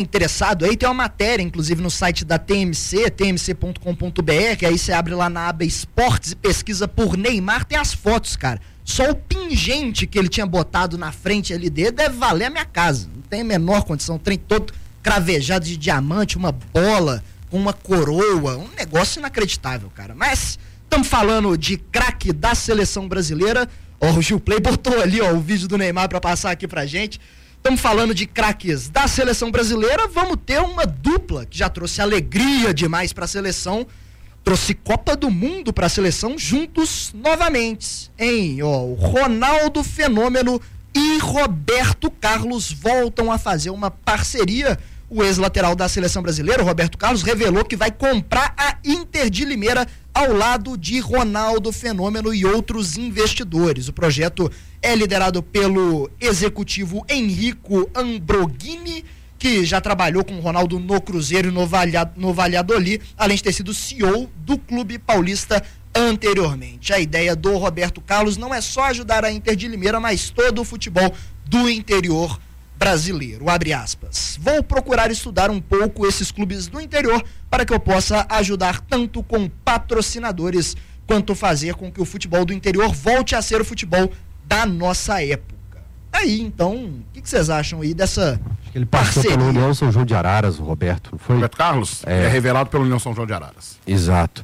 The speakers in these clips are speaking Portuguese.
interessado aí, tem uma matéria, inclusive, no site da TMC, tmc.com.br, aí você abre lá na aba Esportes e pesquisa por Neymar, tem as fotos, cara. Só o pingente que ele tinha botado na frente ali dele deve valer a minha casa. Não tem a menor condição, o trem todo cravejado de diamante, uma bola, uma coroa, um negócio inacreditável, cara. Mas estamos falando de craque da seleção brasileira. Ó, o Gil Play botou ali, ó, o vídeo do Neymar pra passar aqui pra gente. Estamos falando de craques da seleção brasileira, vamos ter uma dupla que já trouxe alegria demais pra seleção, trouxe Copa do Mundo pra seleção juntos novamente, hein? Ó, o Ronaldo Fenômeno e Roberto Carlos voltam a fazer uma parceria. O ex-lateral da seleção brasileira, Roberto Carlos, revelou que vai comprar a Inter de Limeira ao lado de Ronaldo Fenômeno e outros investidores. O projeto é liderado pelo executivo Enrico Ambroghini, que já trabalhou com o Ronaldo no Cruzeiro e no Valladolid, além de ter sido CEO do clube paulista anteriormente. A ideia do Roberto Carlos não é só ajudar a Inter de Limeira, mas todo o futebol do interior brasileiro, abre aspas. Vou procurar estudar um pouco esses clubes do interior para que eu possa ajudar tanto com patrocinadores quanto fazer com que o futebol do interior volte a ser o futebol da nossa época. Aí, então, o que vocês acham aí dessa Acho que ele passou pelo União São João de Araras, o Roberto, não foi? Roberto Carlos é revelado pelo União São João de Araras. Exato.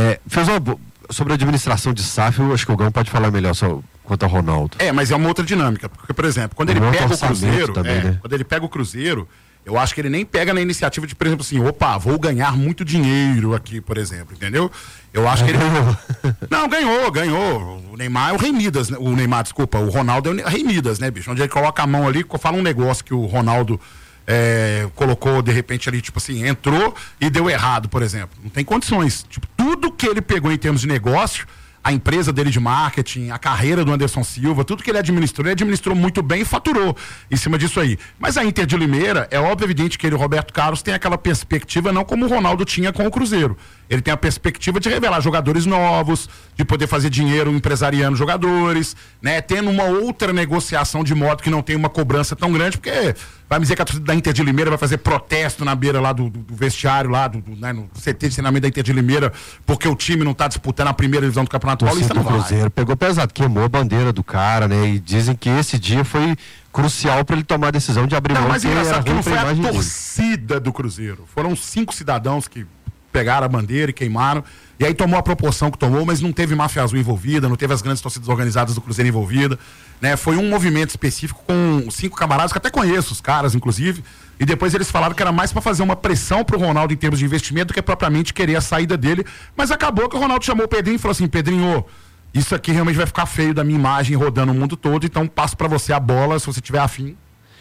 Sobre a administração de SAF, eu acho que o Gão pode falar melhor quanto ao Ronaldo. Mas é uma outra dinâmica, porque, por exemplo, quando ele pega o Cruzeiro, também, né? Quando ele pega o Cruzeiro, eu acho que ele nem pega na iniciativa de, por exemplo, assim, vou ganhar muito dinheiro aqui, por exemplo, entendeu? Eu acho que ele... Não, ganhou. O Neymar é o Rei Midas, né? O Ronaldo é o Rei Midas, né, bicho? Onde ele coloca a mão ali, fala um negócio que o Ronaldo colocou, de repente, ali, tipo assim, entrou e deu errado, por exemplo. Não tem condições. Tipo, tudo que ele pegou em termos de negócio, a empresa dele de marketing, a carreira do Anderson Silva, tudo que ele administrou muito bem e faturou em cima disso aí. Mas a Inter de Limeira, é óbvio, evidente que ele, o Roberto Carlos, tem aquela perspectiva, não como o Ronaldo tinha com o Cruzeiro. Ele tem a perspectiva de revelar jogadores novos, de poder fazer dinheiro empresariando jogadores, né? Tendo uma outra negociação de modo que não tem uma cobrança tão grande, porque vai me dizer que a torcida da Inter de Limeira vai fazer protesto na beira lá do vestiário, lá né, no CT de treinamento da Inter de Limeira, porque o time não tá disputando a primeira divisão do Campeonato Paulista, não vai. O Cruzeiro pegou pesado, queimou a bandeira do cara, né? E dizem que esse dia foi crucial para ele tomar a decisão de abrir mão. Mas engraçado que não foi a torcida do Cruzeiro. Foram 5 cidadãos que pegaram a bandeira e queimaram, e aí tomou a proporção que tomou, mas não teve máfia azul envolvida, não teve as grandes torcidas organizadas do Cruzeiro envolvida, né? Foi um movimento específico com 5 camaradas, que até conheço os caras, inclusive, e depois eles falaram que era mais para fazer uma pressão pro Ronaldo em termos de investimento do que propriamente querer a saída dele, mas acabou que o Ronaldo chamou o Pedrinho e falou assim: Pedrinho, isso aqui realmente vai ficar feio da minha imagem rodando o mundo todo, então passo para você a bola, se você tiver afim.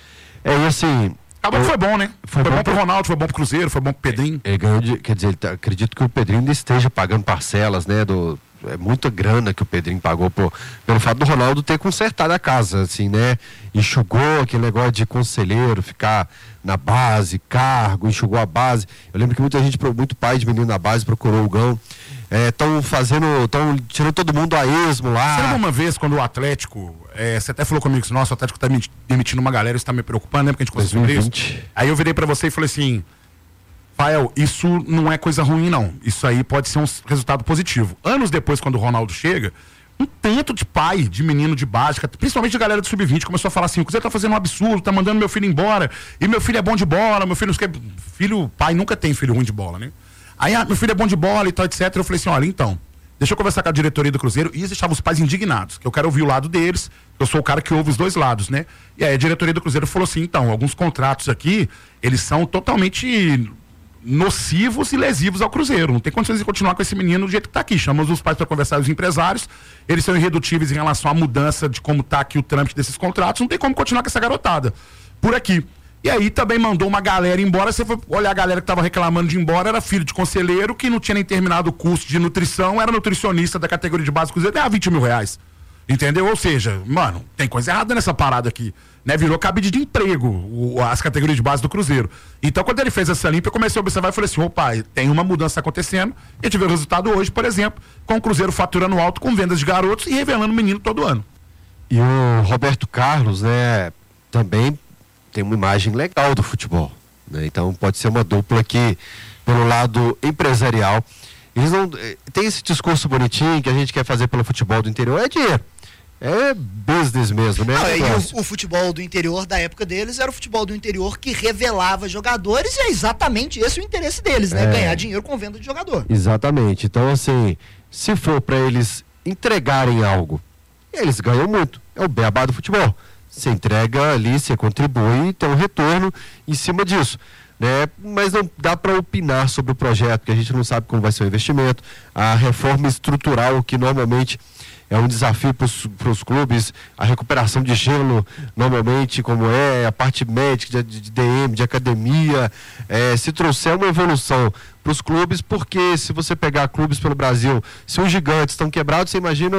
E assim... Acabou que foi bom, né? Foi bom pro Ronaldo, foi bom pro Cruzeiro, foi bom pro Pedrinho. Ele ganhou acredito que o Pedrinho ainda esteja pagando parcelas, né? É muita grana que o Pedrinho pagou pelo fato do Ronaldo ter consertado a casa, assim, né? Enxugou aquele negócio de conselheiro, ficar na base, enxugou a base. Eu lembro que muito pai de menino na base procurou o Gão. Estão tirando todo mundo a esmo lá. Você lembra uma vez quando o Atlético, você até falou comigo que nossa, o Atlético tá demitindo uma galera, isso tá me preocupando, né? Porque a gente conseguiu isso. Aí eu virei pra você e falei assim: Fael, isso não é coisa ruim, não. Isso aí pode ser um resultado positivo. Anos depois, quando o Ronaldo chega, um tanto de pai, de menino de base, principalmente a galera do Sub-20, começou a falar assim: o Cruzeiro tá fazendo um absurdo, tá mandando meu filho embora, e meu filho é bom de bola, pai nunca tem filho ruim de bola, né? Aí, meu filho é bom de bola e tal, etc. Eu falei assim: olha, então, deixa eu conversar com a diretoria do Cruzeiro. E deixava os pais indignados, que eu quero ouvir o lado deles, eu sou o cara que ouve os dois lados, né? E aí a diretoria do Cruzeiro falou assim: então, alguns contratos aqui, eles são totalmente nocivos e lesivos ao Cruzeiro. Não tem condições de continuar com esse menino do jeito que tá aqui. Chamamos os pais para conversar, os empresários, eles são irredutíveis em relação à mudança de como tá aqui o trâmite desses contratos. Não tem como continuar com essa garotada por aqui. E aí também mandou uma galera embora. Você foi olhar a galera que tava reclamando de ir embora, era filho de conselheiro, que não tinha nem terminado o curso de nutrição, era nutricionista da categoria de base do Cruzeiro, ganhava 20 mil reais. Entendeu? Ou seja, mano, tem coisa errada nessa parada aqui, né? Virou cabide de emprego as categorias de base do Cruzeiro. Então, quando ele fez essa limpa, eu comecei a observar e falei assim: opa, tem uma mudança acontecendo. E a gente vê o resultado hoje, por exemplo, com o Cruzeiro faturando alto com vendas de garotos e revelando menino todo ano. E o Roberto Carlos, né, também tem uma imagem legal do futebol, né? Então pode ser uma dupla que, pelo lado empresarial, eles não tem esse discurso bonitinho que a gente quer fazer pelo futebol do interior, é dinheiro. É business mesmo, né? E o futebol do interior da época deles era o futebol do interior que revelava jogadores, e é exatamente esse o interesse deles, né? Ganhar dinheiro com venda de jogador. Exatamente. Então, assim, se for para eles entregarem algo, eles ganham muito. É o beabá do futebol. Você entrega ali, você contribui e tem um retorno em cima disso, né? Mas não dá para opinar sobre o projeto, porque a gente não sabe como vai ser o investimento, a reforma estrutural, que normalmente é um desafio para os clubes, a recuperação de gelo, normalmente, como é, a parte médica, de DM, de academia, se trouxer uma evolução para os clubes, porque se você pegar clubes pelo Brasil, se os gigantes estão quebrados, você imagina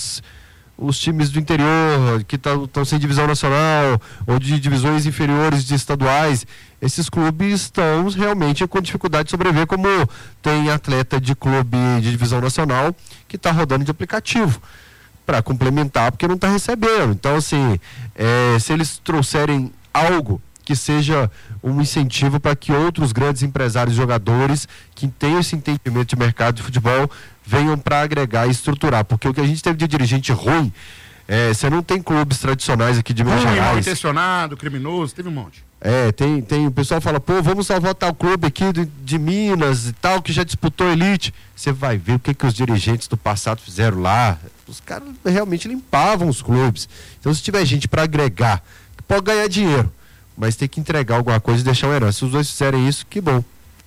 os times do interior, que estão sem divisão nacional, ou de divisões inferiores de estaduais, esses clubes estão realmente com dificuldade de sobreviver, como tem atleta de clube de divisão nacional que está rodando de aplicativo para complementar, porque não está recebendo. Então, assim, se eles trouxerem algo que seja um incentivo para que outros grandes empresários e jogadores que tenham esse entendimento de mercado de futebol venham para agregar e estruturar, porque o que a gente teve de dirigente ruim, você não tem clubes tradicionais aqui de Minas Gerais. Mal intencionado, criminoso, teve um monte. Tem o pessoal fala, vamos salvar tal clube aqui de Minas e tal, que já disputou elite. Você vai ver o que os dirigentes do passado fizeram lá. Os caras realmente limpavam os clubes. Então, se tiver gente para agregar, pode ganhar dinheiro, mas tem que entregar alguma coisa e deixar uma herança. Se os dois fizerem isso, que bom.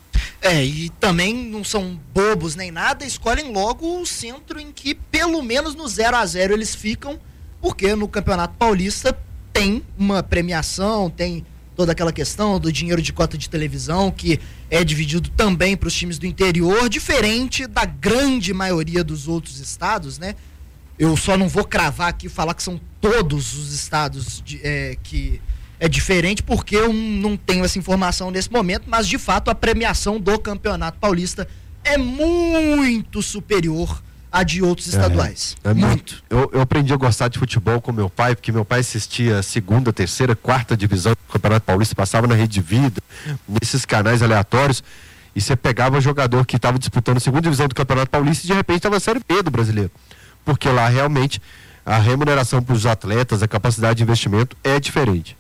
E também não são bobos nem nada, escolhem logo o centro em que pelo menos no 0-0 eles ficam, porque no Campeonato Paulista tem uma premiação, tem toda aquela questão do dinheiro de cota de televisão, que é dividido também para os times do interior, diferente da grande maioria dos outros estados, né? Eu só não vou cravar aqui e falar que são todos os estados que é diferente, porque eu não tenho essa informação nesse momento, mas de fato a premiação do Campeonato Paulista é muito superior à de outros estaduais. Muito. Eu aprendi a gostar de futebol com meu pai, porque meu pai assistia a segunda, terceira, quarta divisão do Campeonato Paulista, passava na Rede Vida, nesses canais aleatórios, e você pegava jogador que estava disputando a segunda divisão do Campeonato Paulista e de repente estava na Série B do Brasileiro. Porque lá realmente a remuneração para os atletas, a capacidade de investimento é diferente.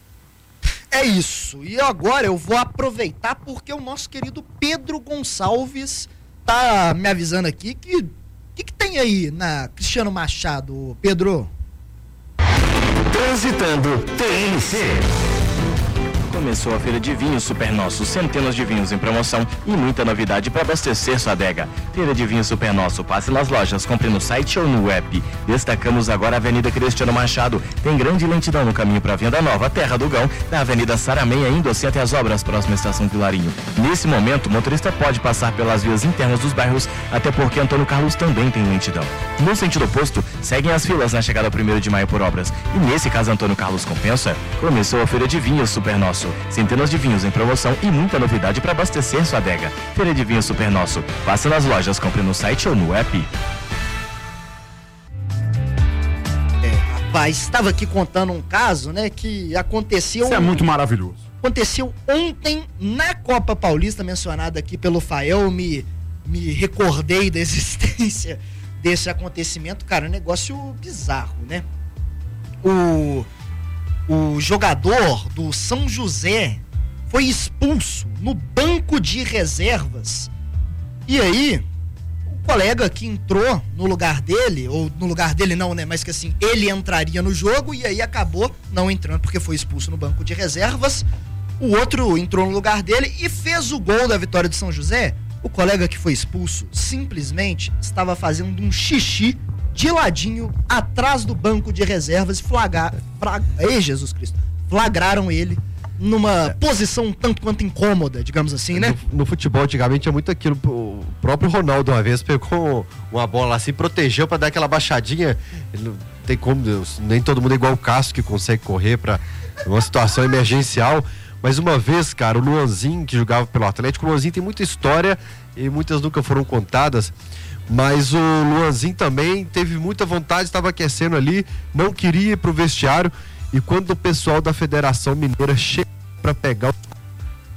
É isso. E agora eu vou aproveitar porque o nosso querido Pedro Gonçalves tá me avisando aqui que o que tem aí na Cristiano Machado, Pedro? Transitando TNC. Começou a feira de vinhos Super Nosso, centenas de vinhos em promoção e muita novidade para abastecer sua adega. Feira de vinhos Super Nosso, passe nas lojas, compre no site ou no app. Destacamos agora a Avenida Cristiano Machado. Tem grande lentidão no caminho para Venda Nova, Terra do Gão, na Avenida Sarameia, indo assim até as obras, próxima estação Vilarinho. Nesse momento, o motorista pode passar pelas vias internas dos bairros, até porque Antônio Carlos também tem lentidão. No sentido oposto, seguem as filas na chegada 1º de maio por obras. E nesse caso Antônio Carlos compensa, começou a Feira de Vinhos Super Nosso. Centenas de vinhos em promoção e muita novidade para abastecer sua adega. Feira de Vinhos Super Nosso. Passe nas lojas, compre no site ou no app. Rapaz, estava aqui contando um caso, né, que aconteceu... Isso é muito maravilhoso. Aconteceu ontem na Copa Paulista, mencionada aqui pelo Fael, me recordei da existência desse acontecimento. Cara, um negócio bizarro, né? O jogador do São José foi expulso no banco de reservas. E aí, o colega que entrou no lugar dele, ou no lugar dele não, né? Mas que assim, ele entraria no jogo e aí acabou não entrando porque foi expulso no banco de reservas. O outro entrou no lugar dele e fez o gol da vitória do São José. O colega que foi expulso simplesmente estava fazendo um xixi de ladinho atrás do banco de reservas e Jesus Cristo, flagraram ele numa posição tanto quanto incômoda, digamos assim, né? No futebol antigamente é muito aquilo. O próprio Ronaldo uma vez pegou uma bola assim, protegeu para dar aquela baixadinha. Ele não tem como, nem todo mundo é igual o Cássio que consegue correr para uma situação emergencial. Mas uma vez, cara, o Luanzinho, que jogava pelo Atlético, o Luanzinho tem muita história e muitas nunca foram contadas. Mas o Luanzinho também teve muita vontade, estava aquecendo ali, não queria ir pro vestiário, e quando o pessoal da Federação Mineira chega para pegar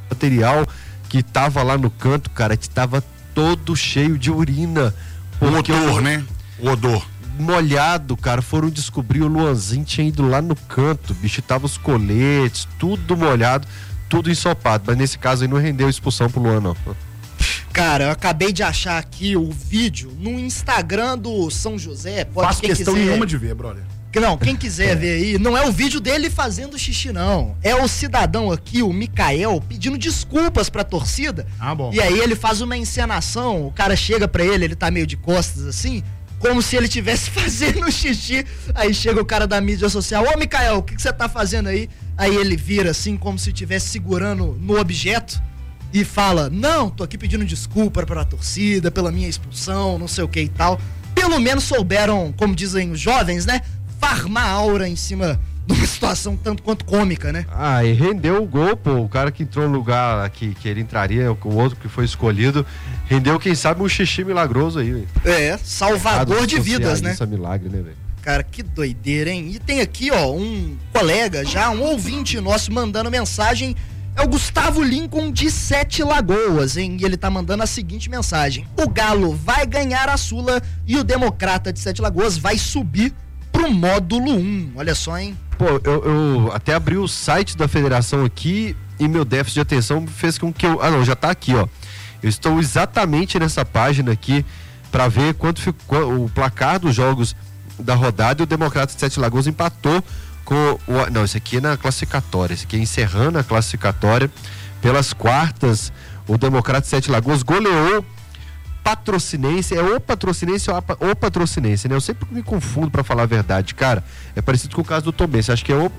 material que tava lá no canto, cara, tava todo cheio de urina. O odor, né? O odor. Molhado, cara, foram descobrir o Luanzinho tinha ido lá no canto, bicho, tava os coletes, tudo molhado, tudo ensopado, mas nesse caso aí não rendeu expulsão pro Luan, não. Cara, eu acabei de achar aqui o vídeo no Instagram do São José, pode Faço questão nenhuma de ver, brother. Não, quem quiser ver aí, não é o vídeo dele fazendo xixi, não. É o cidadão aqui, o Mikael, pedindo desculpas pra torcida. Ah, bom. E aí ele faz uma encenação, o cara chega pra ele tá meio de costas assim, como se ele estivesse fazendo xixi. Aí chega o cara da mídia social, ô Mikael, o que você tá fazendo aí? Aí ele vira assim, como se estivesse segurando no objeto e fala, não, tô aqui pedindo desculpa pra torcida, pela minha expulsão, não sei o que e tal. Pelo menos souberam, como dizem os jovens, né? Farmar aura em cima de uma situação tanto quanto cômica, né? Ah, e rendeu o gol, pô. O cara que entrou no lugar que ele entraria, o outro que foi escolhido, rendeu, quem sabe, um xixi milagroso aí, velho. É, salvador de vidas, né? Isso é milagre, né, velho? Cara, que doideira, hein? E tem aqui, ó, um colega, já um ouvinte nosso mandando mensagem, é o Gustavo Lincoln de Sete Lagoas, hein? E ele tá mandando a seguinte mensagem: o Galo vai ganhar a Sula e o Democrata de Sete Lagoas vai subir pro módulo 1. Olha só, hein? Pô, eu até abri o site da federação aqui e meu déficit de atenção fez com que eu... Ah, não, já tá aqui, ó. Eu estou exatamente nessa página aqui para ver quanto ficou o placar dos jogos da rodada, e o Democrata de Sete Lagoas empatou com o... Não, esse aqui é na classificatória, esse aqui é encerrando a classificatória pelas quartas. O Democrata de Sete Lagoas goleou Patrocinense, é o Patrocinense ou o Patrocinense, né? Eu sempre me confundo, pra falar a verdade, cara. É parecido com o caso do Tombense, acho que é Não,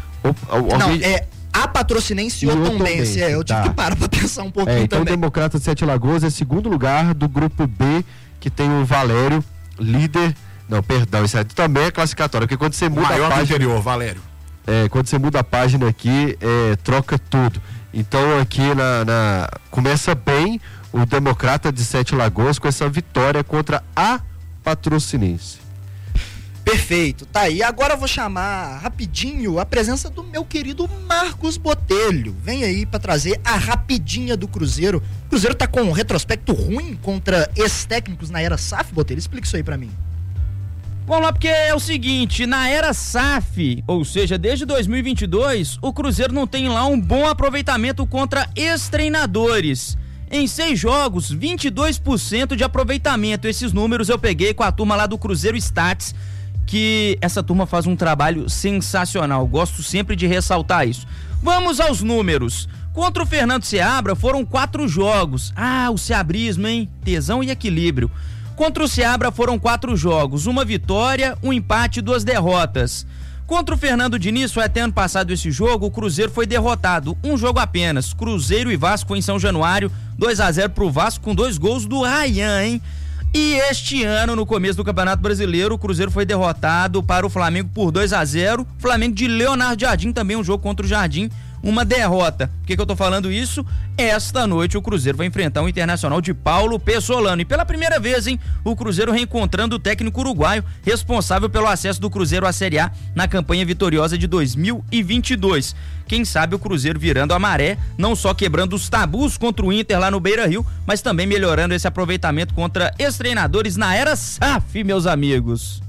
é a Patrocinense e o Tombense. Eu tive que parar pra pensar um pouquinho então também. O Democrata de Sete Lagoas é segundo lugar do grupo B, que tem o Valério, líder. Não, perdão, isso aí também é classificatório, porque quando você muda a página... Anterior, Valério. Quando você muda a página aqui, troca tudo. Então aqui começa bem o Democrata de Sete Lagoas com essa vitória contra a Patrocinense. Perfeito, tá aí. Agora eu vou chamar rapidinho a presença do meu querido Marcos Botelho. Vem aí pra trazer a rapidinha do Cruzeiro. O Cruzeiro tá com um retrospecto ruim contra ex-técnicos na era SAF, Botelho. Explica isso aí pra mim. Vamos lá, porque é o seguinte, na era SAF, ou seja, desde 2022, o Cruzeiro não tem lá um bom aproveitamento contra ex-treinadores. Em 6 jogos, 22% de aproveitamento. Esses números eu peguei com a turma lá do Cruzeiro Stats, que essa turma faz um trabalho sensacional. Gosto sempre de ressaltar isso. Vamos aos números. Contra o Fernando Seabra foram 4 jogos. Ah, o seabrismo, hein? Tesão e equilíbrio. Contra o Seabra foram 4 jogos. 1 vitória, 1 empate e 2 derrotas. Contra o Fernando Diniz, foi até ano passado esse jogo, o Cruzeiro foi derrotado. 1 jogo apenas. Cruzeiro e Vasco foi em São Januário, 2-0 pro Vasco com 2 gols do Ryan, hein? E este ano, no começo do Campeonato Brasileiro, o Cruzeiro foi derrotado para o Flamengo por 2-0. Flamengo de Leonardo Jardim, também um jogo contra o Jardim, uma derrota. Por que eu tô falando isso? Esta noite o Cruzeiro vai enfrentar o Internacional de Paulo Pessolano. E pela primeira vez, hein, o Cruzeiro reencontrando o técnico uruguaio responsável pelo acesso do Cruzeiro à Série A na campanha vitoriosa de 2022. Quem sabe o Cruzeiro virando a maré, não só quebrando os tabus contra o Inter lá no Beira-Rio, mas também melhorando esse aproveitamento contra ex-treinadores na era SAF, meus amigos.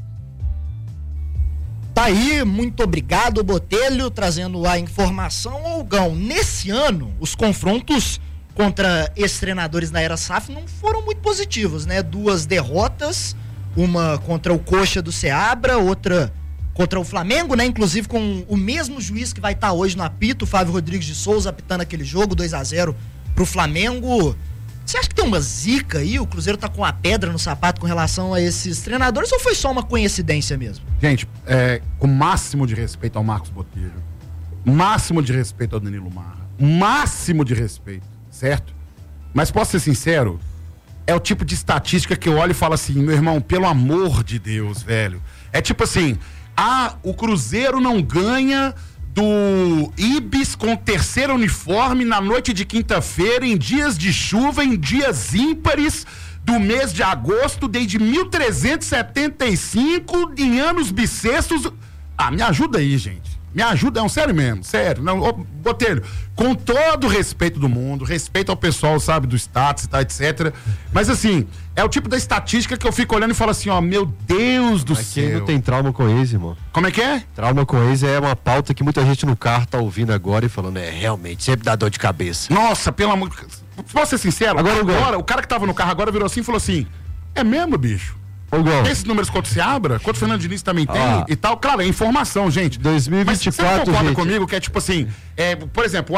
Tá aí, muito obrigado, Botelho, trazendo a informação. Olgão, nesse ano, os confrontos contra ex-treinadores na era SAF não foram muito positivos, né? 2 derrotas, uma contra o Coxa do Seabra, outra contra o Flamengo, né? Inclusive com o mesmo juiz que vai estar hoje no apito, o Fábio Rodrigues de Souza, apitando aquele jogo, 2-0 pro Flamengo. Você acha que tem uma zica aí? O Cruzeiro tá com a pedra no sapato com relação a esses treinadores ou foi só uma coincidência mesmo? Gente, com o máximo de respeito ao Marcos Botelho, máximo de respeito ao Danilo Marra, máximo de respeito, certo? Mas posso ser sincero, é o tipo de estatística que eu olho e falo assim, meu irmão, pelo amor de Deus, velho. É tipo assim, o Cruzeiro não ganha do Ibis com o 3º uniforme na noite de quinta-feira, em dias de chuva, em dias ímpares do mês de agosto, desde 1375, em anos bissextos. Me ajuda aí, gente. Me ajuda, sério mesmo, sério. Não, ô, Botelho, com todo o respeito do mundo, respeito ao pessoal, sabe, do status e tal, etc. Mas assim, é o tipo da estatística que eu fico olhando e falo assim, ó, meu Deus do céu. Quem não tem trauma com ex, irmão? Como é que é? Trauma com ex é uma pauta que muita gente no carro tá ouvindo agora e falando, realmente, sempre dá dor de cabeça. Nossa, pelo amor... Posso ser sincero? Agora, o cara que tava no carro agora virou assim e falou assim, é mesmo, bicho? Esses números quanto se abra, quanto o Fernando Diniz também tem e tal, claro, é informação, gente. 2024, mas você não concorda gente. comigo que é tipo assim, por exemplo, o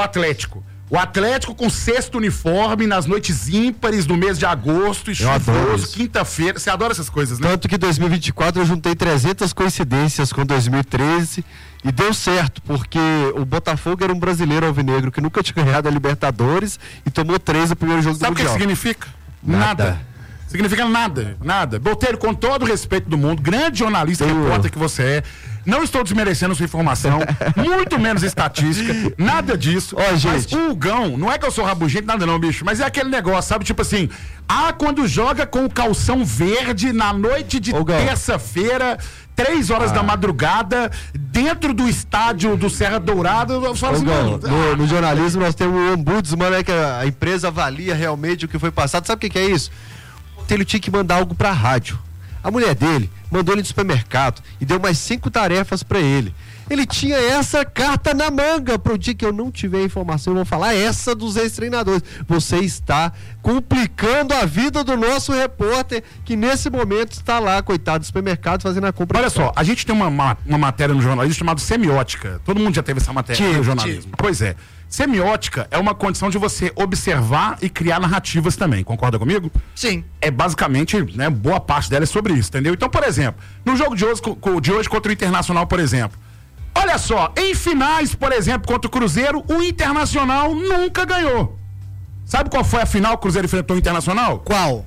Atlético com sexto uniforme nas noites ímpares do mês de agosto e chuvoso, quinta-feira, você adora essas coisas, né? Tanto que 2024 eu juntei 300 coincidências com 2013 e deu certo, porque o Botafogo era um brasileiro alvinegro que nunca tinha ganhado a Libertadores e tomou 3 no primeiro jogo do Mundial. Sabe o que significa? Nada. Significa nada. Botelho, com todo o respeito do mundo, grande jornalista, repórter que você é, não estou desmerecendo sua informação, muito menos estatística, nada disso. Ó, gente. Mas o Hugão, não é que eu sou rabugento, nada não, bicho, mas é aquele negócio, sabe? Tipo assim, quando joga com o calção verde na noite de terça-feira, 3 horas da madrugada, dentro do estádio do Serra Dourada, eu falo assim, no jornalismo nós temos um ombudsman, né, que a empresa avalia realmente o que foi passado. Sabe o que é isso? Ele tinha que mandar algo pra rádio. A mulher dele mandou ele no supermercado e deu mais 5 tarefas pra ele. Ele tinha essa carta na manga. Pro dia que eu não tiver informação, eu vou falar essa dos ex-treinadores. Você está complicando a vida do nosso repórter, que nesse momento está lá, coitado do supermercado, fazendo a compra. Olha só, a gente tem uma matéria no jornalismo chamada semiótica. Todo mundo já teve essa matéria no jornalismo. Pois é. Semiótica é uma condição de você observar e criar narrativas também, concorda comigo? Sim. É basicamente, né, boa parte dela é sobre isso, entendeu? Então, por exemplo, no jogo de hoje contra o Internacional, por exemplo, olha só, em finais, por exemplo, contra o Cruzeiro, o Internacional nunca ganhou. Sabe qual foi a final que o Cruzeiro enfrentou o Internacional? Qual?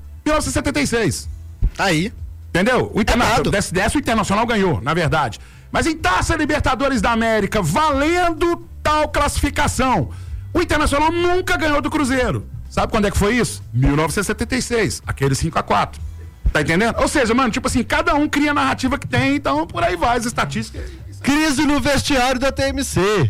1976. Tá aí. Entendeu? O Internacional ganhou, na verdade. Mas em Taça Libertadores da América, valendo tal classificação, o Internacional nunca ganhou do Cruzeiro. Sabe quando é que foi isso? 1976, aquele 5-4. Tá entendendo? Ou seja, mano, tipo assim, cada um cria a narrativa que tem, então por aí vai as estatísticas. Crise no vestiário da TMC.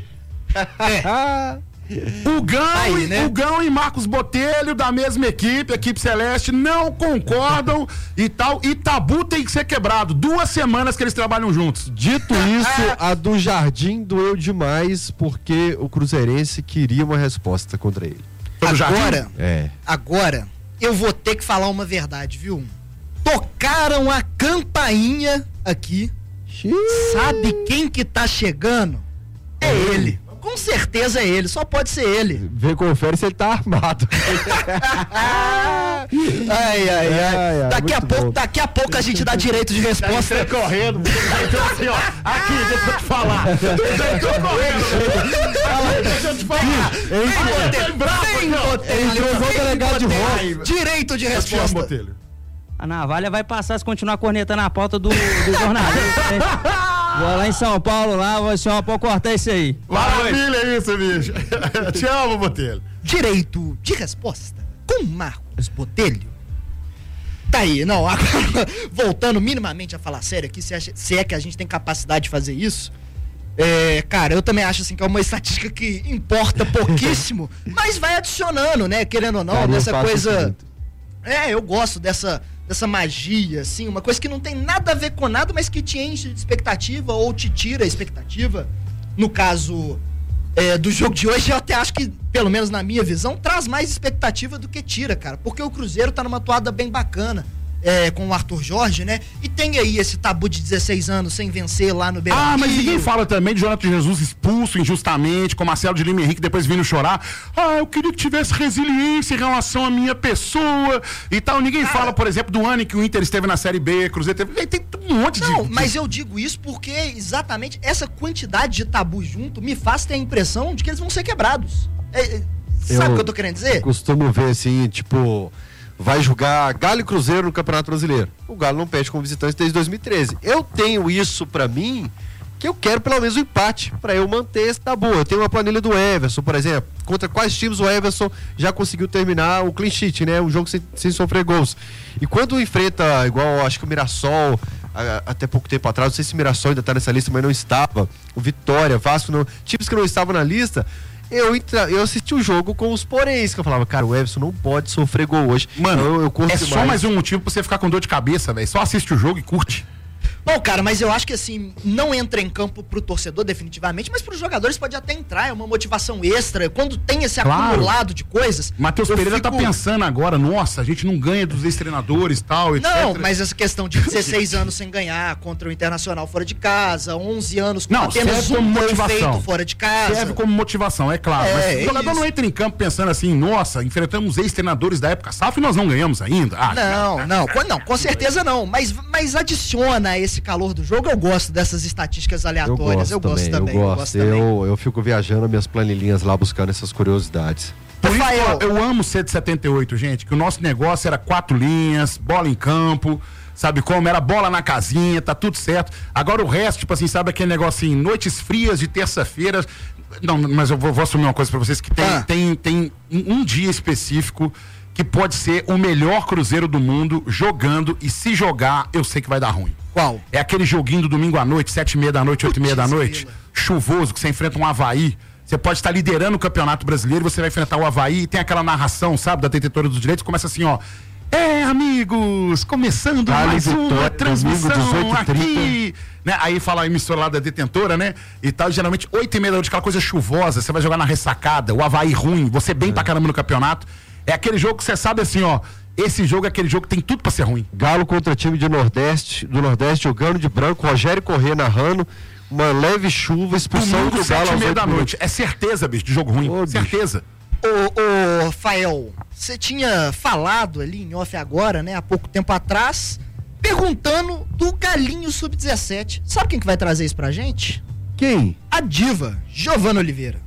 O Gão e Marcos Botelho, da mesma equipe Celeste, não concordam e tal, e tabu tem que ser quebrado. 2 semanas que eles trabalham juntos. Dito isso, a do Jardim doeu demais, porque o cruzeirense queria uma resposta contra ele. Agora, eu vou ter que falar uma verdade, viu? Tocaram a campainha aqui. Sabe quem que tá chegando? É ele. Com certeza é ele, só pode ser ele. Vê, confere se ele tá armado. Ai. Daqui a pouco a gente dá direito de resposta. Tá correndo. Então, assim, ó, aqui, deixa eu te falar. Deixa eu te falar. Direito de resposta. A navalha vai passar se continuar cornetando a pauta do jornalista. Vou lá em São Paulo, vou chamar pra cortar isso aí. Maravilha isso, bicho. Te amo, Botelho. Direito de resposta com Marcos Botelho. Tá aí, não, agora, voltando minimamente a falar sério aqui, se é que a gente tem capacidade de fazer isso, cara, eu também acho assim que é uma estatística que importa pouquíssimo, mas vai adicionando, né, querendo ou não, cara, nessa coisa... eu gosto dessa magia, assim, uma coisa que não tem nada a ver com nada, mas que te enche de expectativa ou te tira a expectativa. No caso do jogo de hoje, eu até acho que, pelo menos na minha visão, traz mais expectativa do que tira, cara, porque o Cruzeiro tá numa toada bem bacana. Com o Arthur Jorge, né? E tem aí esse tabu de 16 anos sem vencer lá no Beira-Rio. Mas ninguém fala também de Jonathan Jesus expulso injustamente, com Marcelo de Lima Henrique depois vindo chorar. Eu queria que tivesse resiliência em relação à minha pessoa e tal. Ninguém fala, por exemplo, do ano em que o Inter esteve na Série B, Cruzeiro teve... Tem um monte de... Não, mas eu digo isso porque exatamente essa quantidade de tabu junto me faz ter a impressão de que eles vão ser quebrados. Sabe o que eu tô querendo dizer? Eu costumo ver assim, tipo... Vai jogar Galo e Cruzeiro no Campeonato Brasileiro. O Galo não perde como visitante desde 2013. Eu tenho isso pra mim, que eu quero pelo menos um empate, pra eu manter esse tabu. Eu tenho uma planilha do Everson, por exemplo. Contra quais times o Everson já conseguiu terminar o clean sheet, né? Um jogo sem sofrer gols. E quando enfrenta, igual acho que o Mirassol, até pouco tempo atrás, não sei se o Mirassol ainda está nessa lista, mas não estava. O Vitória, Vasco, não, times que não estavam na lista. Eu assisti o jogo com os poréns, que eu falava, cara, o Everson não pode sofrer gol hoje. Mano, eu é só mais um motivo pra você ficar com dor de cabeça, velho. Só assiste o jogo e curte. Bom, cara, mas eu acho que assim, não entra em campo pro torcedor definitivamente, mas pros jogadores pode até entrar, é uma motivação extra. Quando tem esse acumulado de coisas... Matheus Pereira tá pensando agora, nossa, a gente não ganha dos ex-treinadores e tal, etc. Não, mas essa questão de 16 anos sem ganhar contra o Internacional fora de casa, 11 anos com apenas um gol feito fora de casa. Serve como motivação, é claro. Mas o jogador não entra em campo pensando assim, nossa, enfrentamos ex-treinadores da época SAF e nós não ganhamos ainda. Não, com certeza não. Mas adiciona esse calor do jogo, eu gosto dessas estatísticas aleatórias. Eu gosto também. Eu fico viajando minhas planilhinhas lá buscando essas curiosidades. Por isso eu amo ser de 78, gente, que o nosso negócio era 4 linhas, bola em campo, sabe como? Era bola na casinha, tá tudo certo. Agora o resto, tipo assim, sabe aquele negócio assim, noites frias de terça-feira. Não, mas eu vou assumir uma coisa pra vocês, que tem um dia específico que pode ser o melhor Cruzeiro do mundo jogando, e se jogar, eu sei que vai dar ruim. Qual? É aquele joguinho do domingo à noite, 7h30 da noite, 8h30 da noite, chuvoso, que você enfrenta um Avaí. Você pode estar liderando o Campeonato Brasileiro, você vai enfrentar o Avaí, e tem aquela narração, sabe, da detentora dos direitos, começa assim, ó. Amigos, começando mais uma transmissão aqui, né? Aí fala a emissora lá da detentora, né? E tal, geralmente 8h30 da noite, aquela coisa chuvosa, você vai jogar na ressacada, o Avaí ruim, você bem pra caramba no campeonato. É aquele jogo que você sabe assim, ó, esse jogo é aquele jogo que tem tudo pra ser ruim. Galo contra time do Nordeste jogando de branco, Rogério Corrêa narrando, uma leve chuva, expulsão do Galo às 7h30 da noite. É certeza, bicho, de jogo ruim. Certeza. Ô, Fael, você tinha falado ali em off agora, né, há pouco tempo atrás, perguntando do Galinho Sub-17. Sabe quem que vai trazer isso pra gente? Quem? A diva, Giovana Oliveira.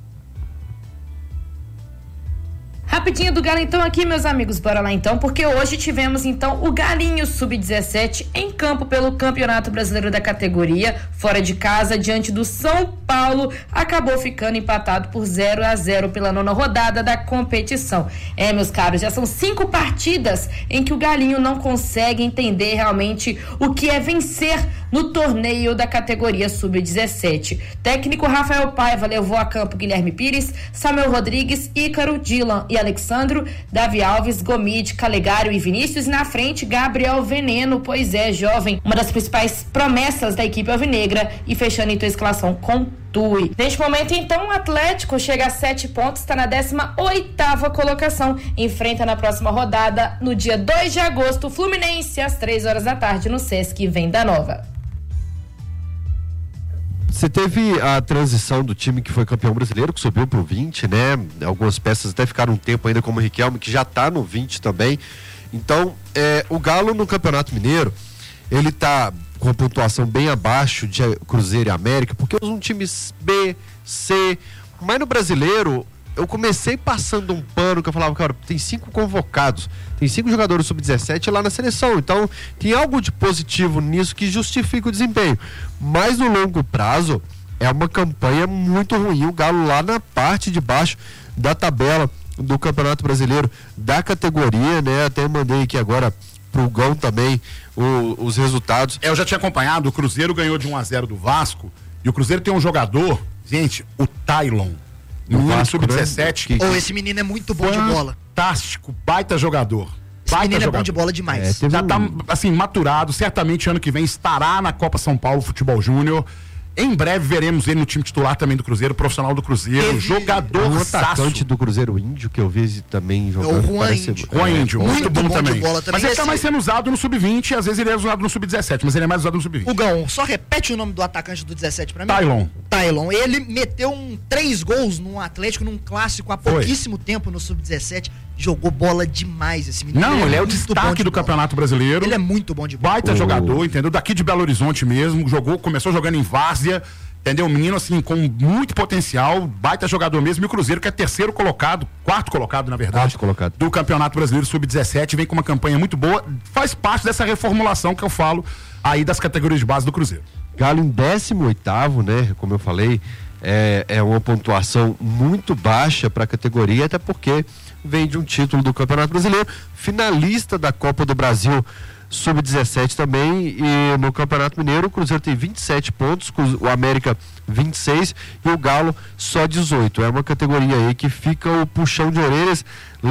Rapidinho do Galo então aqui, meus amigos, bora lá então, porque hoje tivemos então o Galinho Sub-17 em campo pelo Campeonato Brasileiro da categoria, fora de casa, diante do São Paulo, acabou ficando empatado por 0-0 pela 9ª rodada da competição. Meus caros, já são 5 partidas em que o Galinho não consegue entender realmente o que é vencer no torneio da categoria Sub-17. Técnico Rafael Paiva levou a campo Guilherme Pires, Samuel Rodrigues, Ícaro, Dylan e Alexandro, Davi Alves, Gomide, Calegário e Vinícius, e na frente Gabriel Veneno, pois é, jovem, uma das principais promessas da equipe alvinegra, e fechando então a escalação com Tui. Neste momento então o Atlético chega a 7 pontos, está na 18ª colocação, enfrenta na próxima rodada no dia 2 de agosto o Fluminense às 3h da tarde no Sesc Venda Nova. Você teve a transição do time que foi campeão brasileiro, que subiu pro 20, né? Algumas peças até ficaram um tempo ainda, como o Riquelme, que já tá no 20 também. Então, o Galo no Campeonato Mineiro, ele tá com pontuação bem abaixo de Cruzeiro e América, porque são times B, C, mas no brasileiro eu comecei passando um pano que eu falava, cara, tem 5 convocados, tem 5 jogadores sub-17 lá na seleção, então tem algo de positivo nisso que justifica o desempenho, mas no longo prazo é uma campanha muito ruim, o Galo lá na parte de baixo da tabela do Campeonato Brasileiro da categoria, né? Até mandei aqui agora pro Gão também os resultados. Eu já tinha acompanhado, o Cruzeiro ganhou de 1-0 do Vasco, e o Cruzeiro tem um jogador, gente, o Tylon, menino sub-17. Esse menino é muito bom de bola. Fantástico, baita jogador. Esse menino é bom de bola demais. Já tá, assim, maturado, certamente ano que vem estará na Copa São Paulo Futebol Júnior. Em breve veremos ele no time titular também do Cruzeiro, profissional do Cruzeiro, jogador atacante do Cruzeiro Índio, que eu vi também jogando. O Juan Índio, muito bom também. Mas ele tá mais sendo usado no Sub-20 e às vezes ele é usado no Sub-17, mas ele é mais usado no Sub-20. Hugão, só repete o nome do atacante do 17 pra mim. Tylon. Ele meteu 3 gols num Atlético, num clássico há pouquíssimo tempo no Sub-17. Jogou bola demais esse menino. Não, ele é o destaque do Campeonato Brasileiro. Ele é muito bom de bola. Baita jogador, entendeu? Daqui de Belo Horizonte mesmo, começou jogando em Várzea, entendeu? Um menino assim com muito potencial, baita jogador mesmo. E o Cruzeiro, que é quarto colocado na verdade, do Campeonato Brasileiro Sub-17, vem com uma campanha muito boa, faz parte dessa reformulação que eu falo aí das categorias de base do Cruzeiro. Galo em 18º, né? Como eu falei, é uma pontuação muito baixa para a categoria, até porque vem de um título do Campeonato Brasileiro, finalista da Copa do Brasil Sub-17 também, e no Campeonato Mineiro o Cruzeiro tem 27 pontos, o América 26 e o Galo só 18. É uma categoria aí que fica o puxão de orelhas.